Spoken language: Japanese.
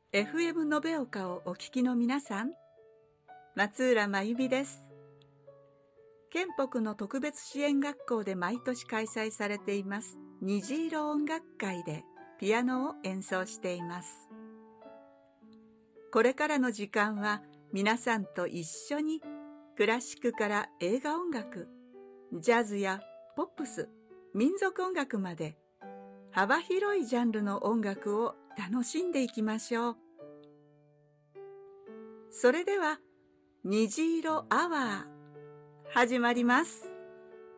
FM のべおかをお聞きの皆さん、松浦真由美です。県北の特別支援学校で毎年開催されています虹色音楽会でピアノを演奏しています。これからの時間は皆さんと一緒にクラシックから映画音楽、ジャズやポップス、民族音楽まで幅広いジャンルの音楽を楽しんでいきましょう。それでは虹色アワー始まります。